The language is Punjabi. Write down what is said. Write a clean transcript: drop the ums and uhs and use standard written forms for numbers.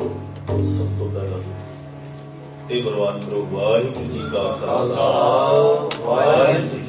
ਸਭ ਤੋਂ ਪਹਿਲਾਂ ਇਹ ਪ੍ਰਵਾਨ ਕਰੋ। ਵਾਹਿਗੁਰੂ ਜੀ ਕਾ ਖਾਲਸਾ, ਵਾਹਿਗੁਰੂ ਜੀ